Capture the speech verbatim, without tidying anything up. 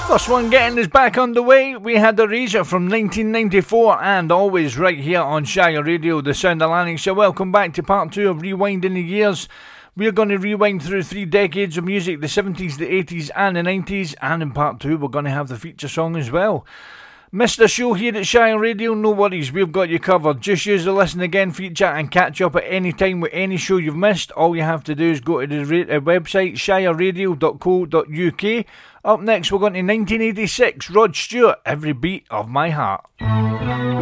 First one getting us back underway. We had Erasure from nineteen ninety-four and always right here on Shire Radio, the Sound of Lanarkshire. Welcome back to part two of Rewinding the Years. We're going to rewind through three decades of music, the seventies, the eighties and the nineties, and in part two we're going to have the feature song as well. Missed a show here at Shire Radio? No worries, we've got you covered. Just use the Listen Again feature and catch up at any time with any show you've missed. All you have to do is go to the ra- uh, website shire radio dot co dot uk. Up next we're going to nineteen eighty-six, Rod Stewart, Every Beat of My Heart.